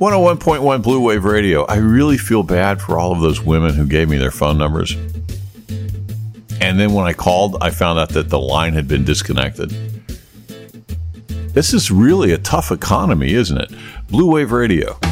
101.1 Blue Wave Radio. I really feel bad for all of those women who gave me their phone numbers. And then when I called, I found out that the line had been disconnected. This is really a tough economy, isn't it? Blue Wave Radio.